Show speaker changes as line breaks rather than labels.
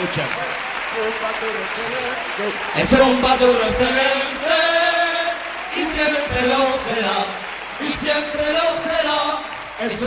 Escucha.
Es un maduro excelente y siempre lo será, y siempre lo será.